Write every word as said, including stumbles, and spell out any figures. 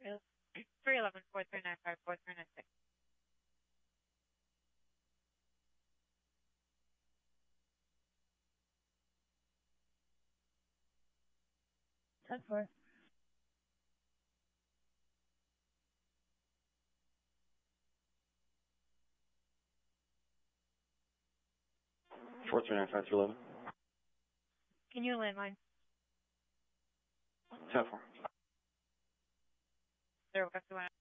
three eleven, four three nine five, four three nine six. ten four. four three nine five three eleven. Can you landline? ten four. Zero five two one.